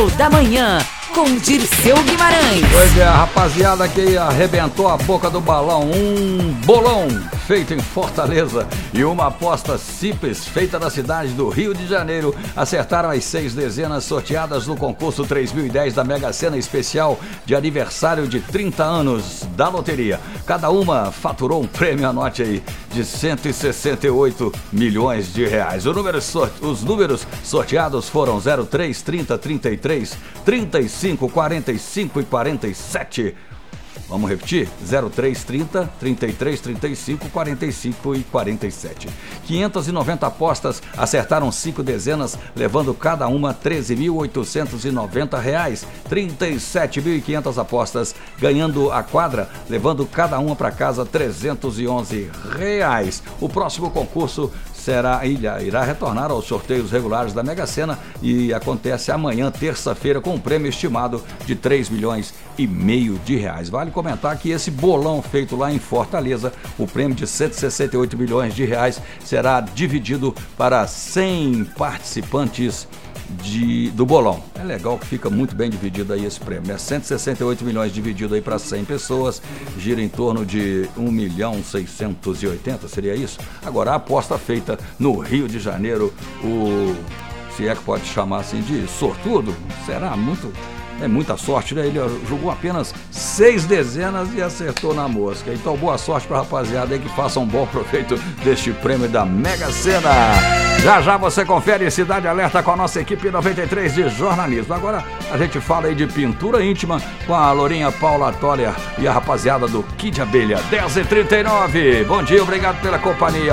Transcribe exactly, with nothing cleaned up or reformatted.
Jornal da Manhã, com Dirceu Guimarães. Pois é, a rapaziada que arrebentou a boca do balão, um bolão feito em Fortaleza e uma aposta simples feita na cidade do Rio de Janeiro, acertaram as seis dezenas sorteadas no concurso três mil e dez da Mega Sena especial de aniversário de trinta anos da loteria. Cada uma faturou um prêmio, anote aí, de cento e sessenta e oito milhões de reais. O número, os números sorteados foram zero três, trinta, trinta e três, trinta e cinco, quarenta e cinco e quarenta e sete. Vamos repetir? zero três, trinta, trinta e três, trinta e cinco, quarenta e cinco e quarenta e sete. quinhentas e noventa apostas acertaram cinco dezenas, levando cada uma treze mil oitocentos e noventa reais. trinta e sete mil e quinhentas apostas ganhando a quadra, levando cada uma para casa trezentos e onze reais. O próximo concurso será, irá retornar aos sorteios regulares da Mega Sena e acontece amanhã, terça-feira, com um prêmio estimado de três milhões e meio de reais. Vale comentar que esse bolão feito lá em Fortaleza, o prêmio de cento e sessenta e oito milhões de reais, será dividido para cem participantes De, do bolão. É legal que fica muito bem dividido aí esse prêmio, né? cento e sessenta e oito milhões dividido aí para cem pessoas, gira em torno de um milhão seiscentos e oitenta, seria isso? Agora, a aposta feita no Rio de Janeiro, o, se é que pode chamar assim de sortudo, será muito... É muita sorte, né? Ele jogou apenas seis dezenas e acertou na mosca. Então, boa sorte pra rapaziada aí que faça um bom proveito deste prêmio da Mega Sena. Já já você confere Cidade Alerta com a nossa equipe noventa e três de jornalismo. Agora a gente fala aí de pintura íntima com a Lourinha Paula Toller e a rapaziada do Kid Abelha. dez e trinta e nove. Bom dia, obrigado pela companhia.